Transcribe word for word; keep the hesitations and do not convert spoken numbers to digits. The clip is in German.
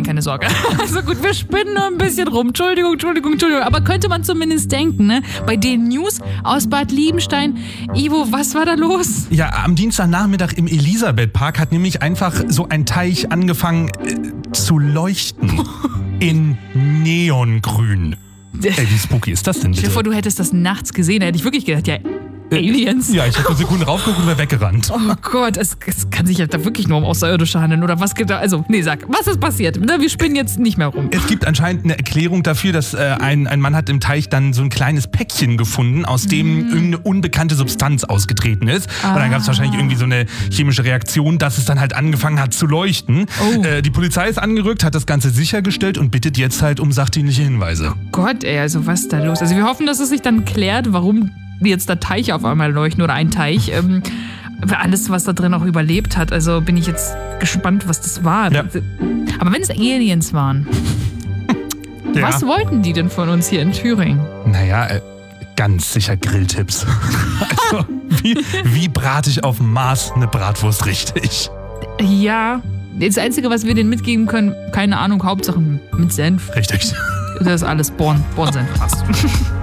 keine Sorge. Also gut, wir spinnen nur ein bisschen rum. Entschuldigung, Entschuldigung, Entschuldigung. Aber könnte man zumindest denken, ne? Bei den News aus Bad Liebenstein. Ivo, was war da los? Ja, am Dienstagnachmittag im Elisabethpark hat nämlich einfach so ein Teich angefangen äh, zu leuchten. In Neongrün. Ey, wie spooky ist das denn bitte? Stell dir vor, du hättest das nachts gesehen. Da hätte ich wirklich gedacht, ja, Aliens. Ja, ich habe eine Sekunde raufgeguckt und wäre weggerannt. Oh Gott, es, es kann sich ja da wirklich nur um Außerirdische handeln. Oder was geht da? Also, nee, sag, was ist passiert? Wir spinnen jetzt nicht mehr rum. Es gibt anscheinend eine Erklärung dafür, dass äh, ein, ein Mann hat im Teich dann so ein kleines Päckchen gefunden, aus dem mm. irgendeine unbekannte Substanz ausgetreten ist. Ah. Und dann gab es wahrscheinlich irgendwie so eine chemische Reaktion, dass es dann halt angefangen hat zu leuchten. Oh. Äh, die Polizei ist angerückt, hat das Ganze sichergestellt und bittet jetzt halt um sachdienliche Hinweise. Oh Gott, ey, also was ist da los? Also wir hoffen, dass es sich dann klärt, warum jetzt der Teich auf einmal leuchten oder ein Teich. Ähm, alles, was da drin auch überlebt hat. Also bin ich jetzt gespannt, was das war. Ja. Aber wenn es Aliens waren, ja. Was wollten die denn von uns hier in Thüringen? Naja, äh, ganz sicher Grilltipps. Also, wie, wie brate ich auf dem Mars eine Bratwurst richtig? Ja, das Einzige, was wir denen mitgeben können, keine Ahnung, Hauptsache mit Senf. Richtig. Das ist alles Born, Born-Senf passt.